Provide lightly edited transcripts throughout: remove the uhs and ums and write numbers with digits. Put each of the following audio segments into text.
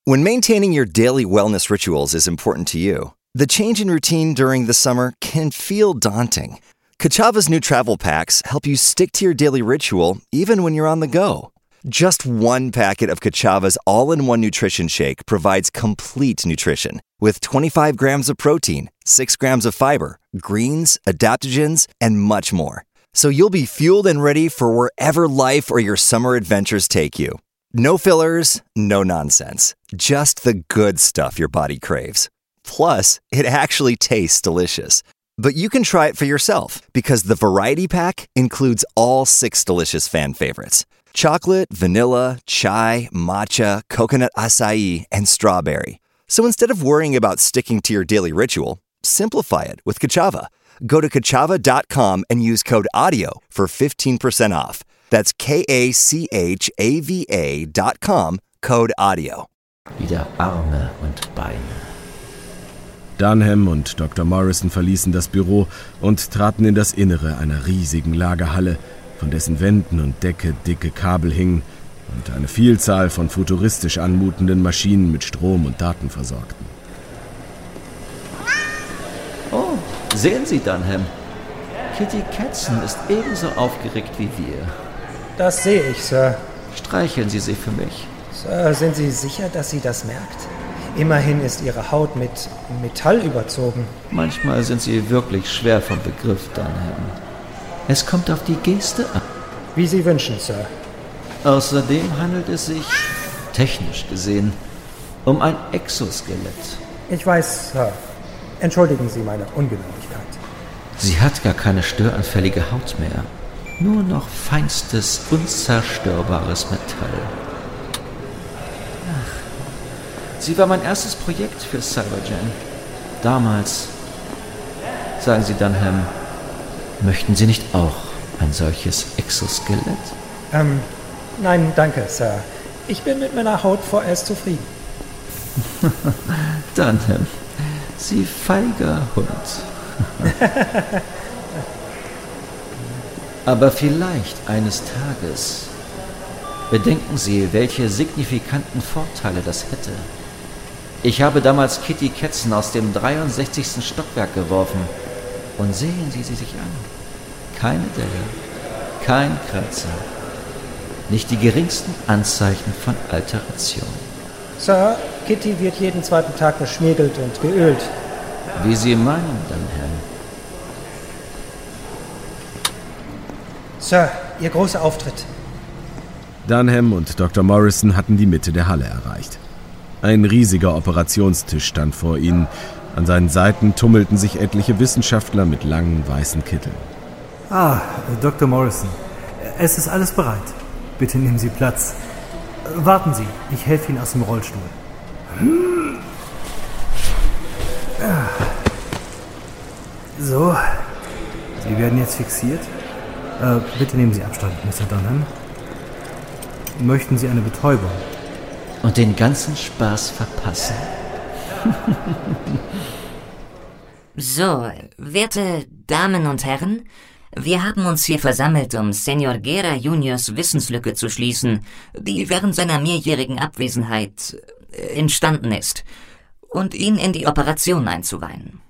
When maintaining your daily wellness rituals is important to you, the change in routine during the summer can feel daunting. Ka'Chava's new travel packs help you stick to your daily ritual even when you're on the go. Just one packet of Ka'Chava's all-in-one nutrition shake provides complete nutrition with 25 grams of protein, 6 grams of fiber, greens, adaptogens, and much more. So you'll be fueled and ready for wherever life or your summer adventures take you. No fillers, no nonsense. Just the good stuff your body craves. Plus, it actually tastes delicious. But you can try it for yourself because the Variety Pack includes all 6 delicious fan favorites. Chocolate, vanilla, chai, matcha, coconut acai, and strawberry. So instead of worrying about sticking to your daily ritual, simplify it with Ka'Chava. Go to Ka'Chava.com and use code AUDIO for 15% off. That's KACHAVA.com, code AUDIO. Wieder Arme und Beine. Dunham und Dr. Morrison verließen das Büro und traten in das Innere einer riesigen Lagerhalle, von dessen Wänden und Decke dicke Kabel hingen und eine Vielzahl von futuristisch anmutenden Maschinen mit Strom und Daten versorgten. Oh, sehen Sie, Dunham. Kitty Katzen ist ebenso aufgeregt wie wir. Das sehe ich, Sir. Streicheln Sie sie für mich. Sir, sind Sie sicher, dass sie das merkt? Immerhin ist ihre Haut mit Metall überzogen. Manchmal sind Sie wirklich schwer vom Begriff, Dunham. Es kommt auf die Geste an. Wie Sie wünschen, Sir. Außerdem handelt es sich, technisch gesehen, um ein Exoskelett. Ich weiß, Sir. Entschuldigen Sie meine Ungenauigkeit. Sie hat gar keine störanfällige Haut mehr. Nur noch feinstes, unzerstörbares Metall. Ach, sie war mein erstes Projekt für Cybergen. Damals. Sagen Sie, Dunham, möchten Sie nicht auch ein solches Exoskelett? Nein, danke, Sir. Ich bin mit meiner Haut vorerst zufrieden. Dunham, Sie feiger Hund. Aber vielleicht eines Tages. Bedenken Sie, welche signifikanten Vorteile das hätte. Ich habe damals Kitty Katzen aus dem 63. Stockwerk geworfen. Und sehen Sie sie sich an. Keine Delle, kein Kratzer. Nicht die geringsten Anzeichen von Alteration. Sir, Kitty wird jeden zweiten Tag geschmiegelt und geölt. Wie Sie meinen, Dunham. Sir, Ihr großer Auftritt. Dunham und Dr. Morrison hatten die Mitte der Halle erreicht. Ein riesiger Operationstisch stand vor ihnen. An seinen Seiten tummelten sich etliche Wissenschaftler mit langen weißen Kitteln. Dr. Morrison, es ist alles bereit. Bitte nehmen Sie Platz. Warten Sie, ich helfe Ihnen aus dem Rollstuhl. So, Sie werden jetzt fixiert. Bitte nehmen Sie Abstand, Mr. Dunham. Möchten Sie eine Betäubung? Und den ganzen Spaß verpassen? So, werte Damen und Herren, wir haben uns hier versammelt, um Senor Guerra Juniors Wissenslücke zu schließen, die während seiner mehrjährigen Abwesenheit entstanden ist, und ihn in die Operation einzuweihen.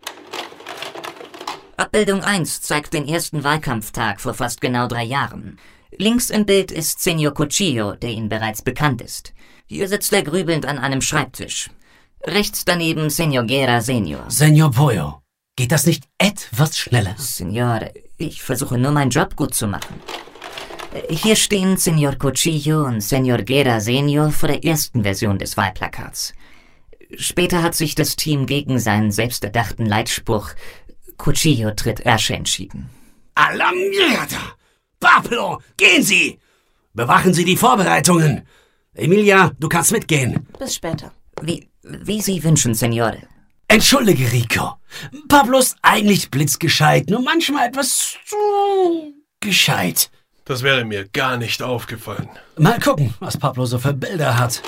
Abbildung 1 zeigt den ersten Wahlkampftag vor fast genau 3 Jahren. Links im Bild ist Senor Cuchillo, der Ihnen bereits bekannt ist. Hier sitzt er grübelnd an einem Schreibtisch. Rechts daneben Senor Guerra Senior. Senor Pollo, geht das nicht etwas schneller? Senor, ich versuche nur meinen Job gut zu machen. Hier stehen Senor Cuchillo und Senor Guerra Senior vor der ersten Version des Wahlplakats. Später hat sich das Team gegen seinen selbsterdachten Leitspruch Cuchillo tritt Ärsche entschieden. A la mierda! Pablo, gehen Sie! Bewachen Sie die Vorbereitungen. Emilia, du kannst mitgehen. Bis später. Wie Sie wünschen, Senore. Entschuldige, Rico. Pablo ist eigentlich blitzgescheit, nur manchmal etwas zu gescheit. Das wäre mir gar nicht aufgefallen. Mal gucken, was Pablo so für Bilder hat.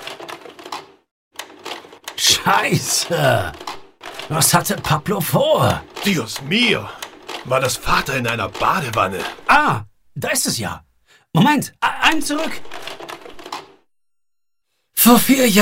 Scheiße! Was hatte Pablo vor? Dios mio! War das Vater in einer Badewanne? Ah, da ist es ja. Moment, einen zurück. Vor 4 Jahren